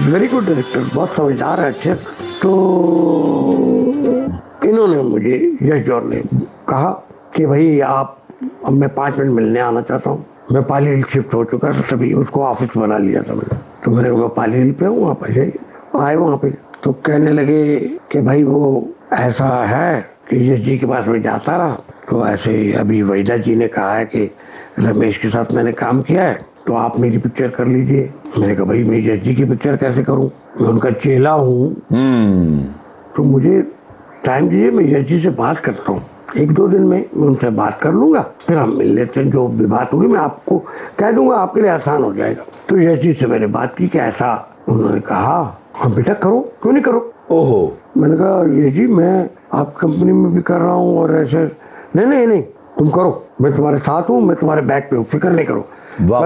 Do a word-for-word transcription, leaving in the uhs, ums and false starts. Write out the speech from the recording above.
Is very good director, बहुत समझदार है, अच्छे। तो इन्होंने मुझे, यश जौहर ने कहा कि भाई आप, अब मैं पाँच मिनट मिलने आना चाहता हूँ। मैं पाली हिल शिफ्ट हो चुका था, तभी उसको ऑफिस बना लिया था मैंने। तो मैंने कहा मैं पाली हिल पे हूँ, आप ऐसे आए वहाँ पे। तो कहने लगे कि भाई वो ऐसा है कि यश जी के पास में जाता रहा, तो ऐसे अभी वहीदा जी ने कहा है कि रमेश के साथ मैंने काम किया है, तो आप मेरी पिक्चर कर लीजिए। मैंने कहा भाई मैं यश जी की पिक्चर कैसे करूं, मैं उनका चेला हूं। तो मुझे टाइम दीजिए, मैं यश जी से बात करता हूँ, एक दो दिन में मैं उनसे बात कर लूंगा, फिर हम मिल लेते हैं। जो भी बात होगी मैं आपको कह दूंगा, आपके लिए आसान हो जाएगा। तो यश जी से मैंने बात की कि ऐसा। उन्होंने कहा हाँ बेटा करो, क्यों नहीं करो। ओहो, मैंने कहा यश जी मैं आप कंपनी में भी कर रहा हूँ और ऐसे। नहीं नहीं नहीं तुम करो, मैं तुम्हारे साथ हूँ, मैं तुम्हारे बैक पे हूँ, फिक्र नहीं करो।